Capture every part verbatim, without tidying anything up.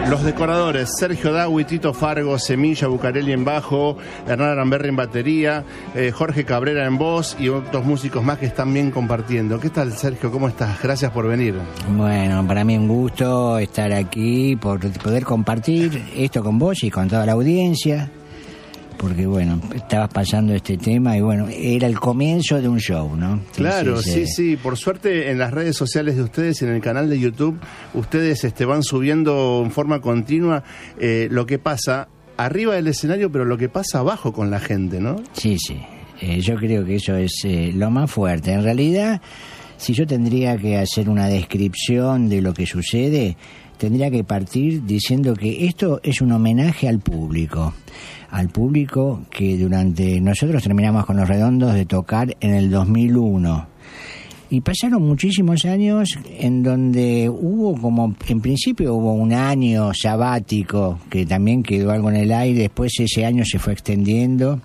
Los decoradores, Sergio Dawi, Tito Fargo, Semilla, Bucarelli en bajo, Hernán Aramberri en batería, eh, Jorge Cabrera en voz y otros músicos más que están bien compartiendo. ¿Qué tal, Sergio? ¿Cómo estás? Gracias por venir. Bueno, para mí un gusto estar aquí, por poder compartir esto con vos y con toda la audiencia, porque bueno, estabas pasando este tema y bueno, era el comienzo de un show, ¿no? Entonces, claro, sí, eh... sí, por suerte en las redes sociales de ustedes y en el canal de YouTube, ustedes este, van subiendo en forma continua eh, lo que pasa arriba del escenario, pero lo que pasa abajo con la gente, ¿no? Sí, sí, eh, yo creo que eso es eh, lo más fuerte. En realidad, si yo tendría que hacer una descripción de lo que sucede, tendría que partir diciendo que esto es un homenaje al público, al público que durante... Nosotros terminamos con Los Redondos de tocar en el dos mil uno y pasaron muchísimos años en donde hubo como, en principio hubo un año sabático que también quedó algo en el aire, después ese año se fue extendiendo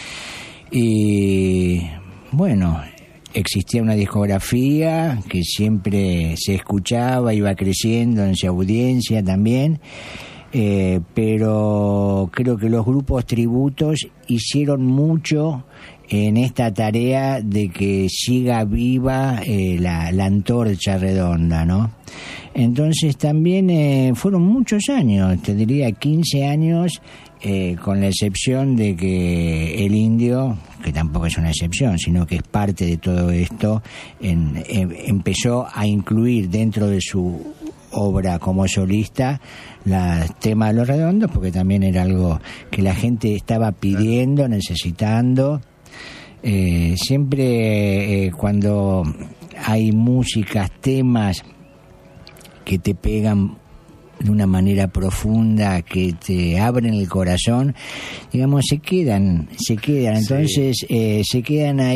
y bueno, existía una discografía que siempre se escuchaba, iba creciendo en su audiencia también, eh, pero creo que los grupos tributos hicieron mucho en esta tarea de que siga viva eh, la, la antorcha redonda, ¿no? Entonces también eh, fueron muchos años, te diría quince años, eh, con la excepción de que el Indio, que tampoco es una excepción, sino que es parte de todo esto, en, en, empezó a incluir dentro de su obra como solista los temas de Los Redondos, porque también era algo que la gente estaba pidiendo, necesitando. Eh, siempre eh, cuando hay músicas, temas que te pegan de una manera profunda, que te abren el corazón, digamos, se quedan, se quedan, entonces sí. eh, se quedan ahí.